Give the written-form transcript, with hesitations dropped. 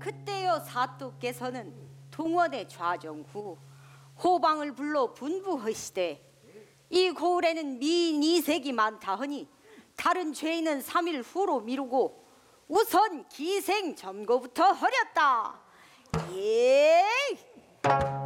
그때여 사또께서는 동원의 좌정 후 호방을 불러 분부하시되 이 고을에는 미인 이색이 많다 하니 다른 죄인은 3일 후로 미루고 우선 기생 점거부터 하렸다. 예.